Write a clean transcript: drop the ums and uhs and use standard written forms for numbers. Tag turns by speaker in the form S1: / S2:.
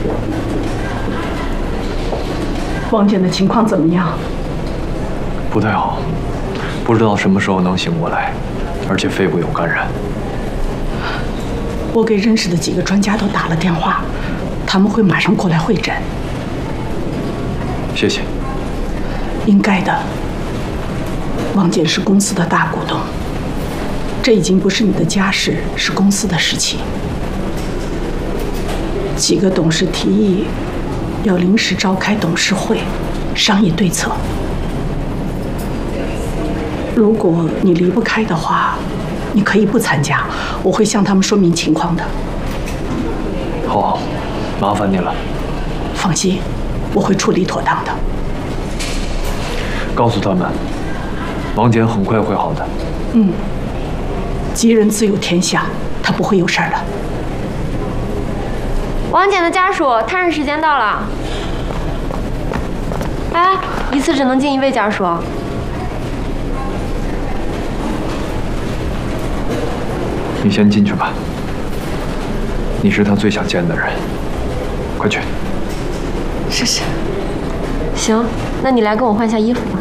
S1: 王简的情况怎么样？
S2: 不太好，不知道什么时候能醒过来，而且肺部有感染。
S1: 我给认识的几个专家都打了电话，他们会马上过来会诊。
S2: 谢谢。
S1: 应该的。王简是公司的大股东，这已经不是你的家事，是公司的事情。几个董事提议要临时召开董事会，商议对策。如果你离不开的话，你可以不参加，我会向他们说明情况的。
S2: 好，麻烦你了。
S1: 放心，我会处理妥当的。
S2: 告诉他们，王简很快会好的。
S1: 吉人自有天相，他不会有事儿的。
S3: 王简的家属探视时间到了。哎，一次只能进1位家属。
S2: 你先进去吧。你是他最想见的人，快去。
S1: 是。
S3: 行，那你来跟我换下衣服。